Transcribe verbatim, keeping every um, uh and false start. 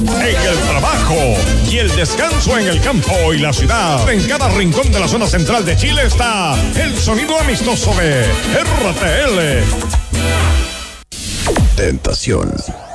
en el trabajo y el descanso en el campo y la ciudad. En cada rincón de la zona central de Chile está el sonido amistoso de R T L. Tentación.